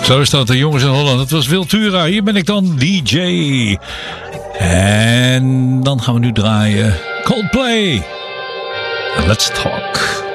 Zo is dat, de jongens in Holland. Dat was Wiltura. Hier ben ik dan, DJ. En dan gaan we nu draaien Coldplay. Let's Talk.